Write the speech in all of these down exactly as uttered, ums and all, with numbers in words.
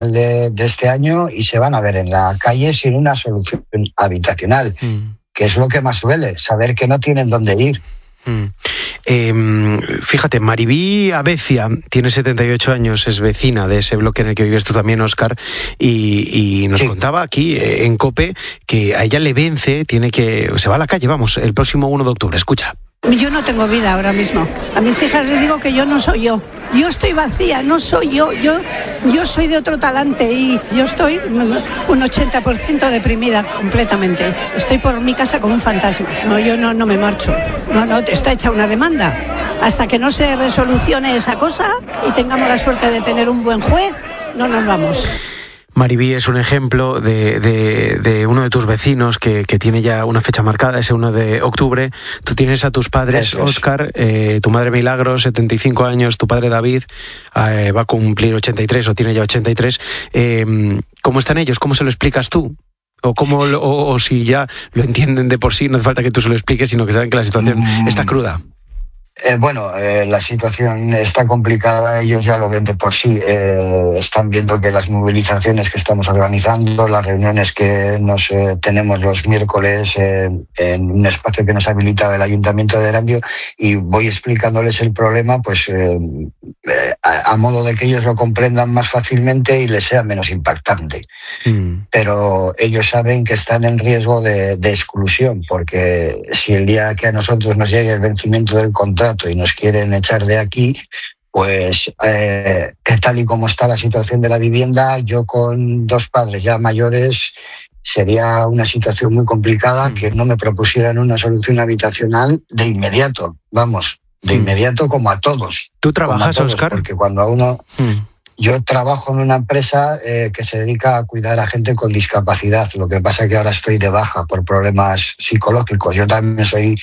de, de este año y se van a ver en la calle sin una solución habitacional, mm. que es lo que más duele, saber que no tienen dónde ir. Mm. Eh, fíjate, Maribí Abecia tiene setenta y ocho años, es vecina de ese bloque en el que vives tú también, Óscar, y, y nos sí. contaba aquí eh, en COPE que a ella le vence, tiene que se va a la calle, vamos, el próximo uno de octubre. Escucha. Yo no tengo vida ahora mismo. A mis hijas les digo que yo no soy yo. Yo estoy vacía, no soy yo. Yo, yo soy de otro talante y yo estoy un ochenta por ciento deprimida completamente. Estoy por mi casa como un fantasma. No, yo no, no me marcho. No, no, está hecha una demanda. Hasta que no se resolucione esa cosa y tengamos la suerte de tener un buen juez, no nos vamos. Maribí es un ejemplo de, de, de uno de tus vecinos que, que tiene ya una fecha marcada, ese uno de octubre. Tú tienes a tus padres, Óscar, eh, tu madre Milagros, setenta y cinco años, tu padre David eh, va a cumplir ochenta y tres o tiene ya ochenta y tres. Eh, ¿Cómo están ellos? ¿Cómo se lo explicas tú? O, cómo, o, o si ya lo entienden de por sí, no hace falta que tú se lo expliques, sino que saben que la situación mm. está cruda. Eh, bueno, eh, la situación está complicada, ellos ya lo ven de por sí. Eh, están viendo que las movilizaciones que estamos organizando, las reuniones que nos eh, tenemos los miércoles eh, en un espacio que nos habilita el Ayuntamiento de Erandio, y voy explicándoles el problema pues eh, eh, a, a modo de que ellos lo comprendan más fácilmente y les sea menos impactante. Mm. Pero ellos saben que están en riesgo de, de exclusión, porque si el día que a nosotros nos llegue el vencimiento del contrato y nos quieren echar de aquí, pues eh, que tal y como está la situación de la vivienda, yo con dos padres ya mayores sería una situación muy complicada mm. que no me propusieran una solución habitacional de inmediato, vamos, de mm. inmediato como a todos. ¿Tú trabajas, Óscar? Porque cuando a uno... Mm. Yo trabajo en una empresa eh, que se dedica a cuidar a gente con discapacidad, lo que pasa es que ahora estoy de baja por problemas psicológicos. Yo también soy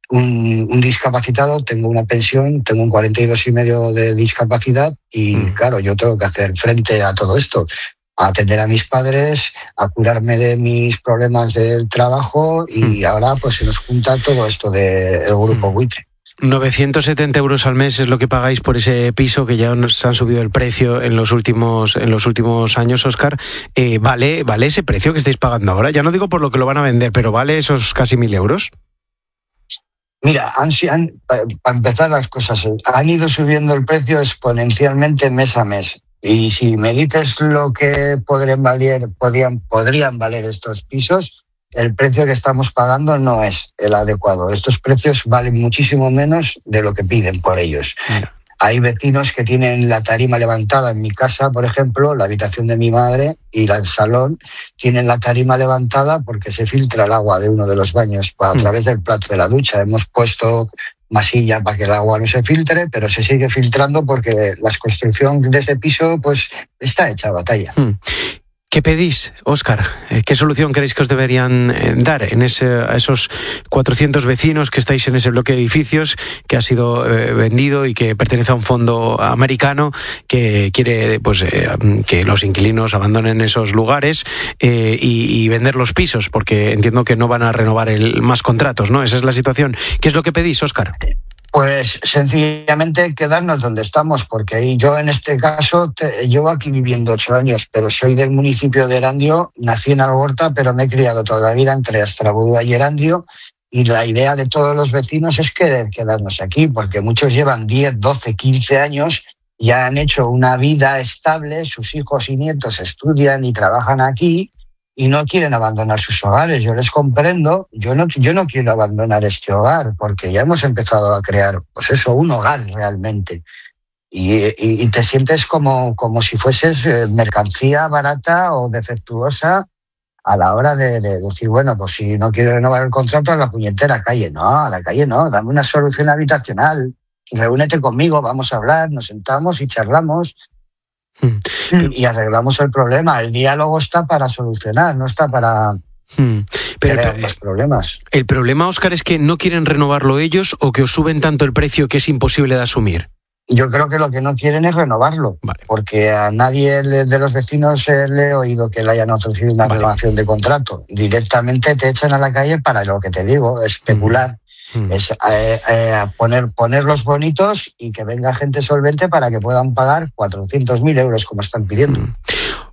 Un, un discapacitado, tengo una pensión, tengo un cuarenta y dos y medio de discapacidad y mm. claro, yo tengo que hacer frente a todo esto, a atender a mis padres, a curarme de mis problemas del trabajo y mm. ahora pues se nos junta todo esto del grupo mm. buitre. novecientos setenta euros al mes es lo que pagáis por ese piso, que ya nos han subido el precio en los últimos en los últimos años, Óscar. Eh, ¿vale, ¿Vale ese precio que estáis pagando ahora? Ya no digo por lo que lo van a vender, pero ¿vale esos casi mil euros? Mira, han, han, para empezar las cosas, han ido subiendo el precio exponencialmente mes a mes. Y si me dices lo que podrían valer, podrían, podrían valer estos pisos, el precio que estamos pagando no es el adecuado. Estos precios valen muchísimo menos de lo que piden por ellos. Mira. Hay vecinos que tienen la tarima levantada. En mi casa, por ejemplo, la habitación de mi madre y el salón tienen la tarima levantada porque se filtra el agua de uno de los baños a través del plato de la ducha. Hemos puesto masilla para que el agua no se filtre, pero se sigue filtrando porque la construcción de ese piso pues está hecha batalla. Hmm. ¿Qué pedís, Óscar? ¿Qué solución creéis que os deberían dar en ese, a esos cuatrocientos vecinos que estáis en ese bloque de edificios que ha sido eh, vendido y que pertenece a un fondo americano que quiere pues eh, que los inquilinos abandonen esos lugares eh, y, y vender los pisos? Porque entiendo que no van a renovar el, más contratos, ¿no? Esa es la situación. ¿Qué es lo que pedís, Óscar? Pues sencillamente quedarnos donde estamos, porque yo en este caso te, llevo aquí viviendo ocho años, pero soy del municipio de Erandio, nací en Algorta, pero me he criado toda la vida entre Astrabudúa y Erandio, y la idea de todos los vecinos es querer quedarnos aquí, porque muchos llevan diez, doce, quince años, ya han hecho una vida estable, sus hijos y nietos estudian y trabajan aquí, y no quieren abandonar sus hogares. Yo les comprendo, yo no, yo no quiero abandonar este hogar, porque ya hemos empezado a crear, pues eso, un hogar realmente. Y, y, y te sientes como, como si fueses mercancía barata o defectuosa a la hora de, de decir, bueno, pues si no quiero renovar el contrato, a la puñetera calle. No, a la calle no, dame una solución habitacional, reúnete conmigo, vamos a hablar, nos sentamos y charlamos. Hmm. Y arreglamos el problema. El diálogo está para solucionar, no está para hmm. Pero crear más problemas. El problema, Óscar, es que no quieren renovarlo ellos o que os suben tanto el precio que es imposible de asumir. Yo creo que lo que no quieren es renovarlo, vale. Porque a nadie de los vecinos le he oído que le hayan ofrecido una vale. renovación de contrato. Directamente te echan a la calle para lo que te digo, especular. Hmm. Hmm. Es eh, eh, poner, ponerlos bonitos y que venga gente solvente para que puedan pagar cuatrocientos mil euros como están pidiendo. Hmm.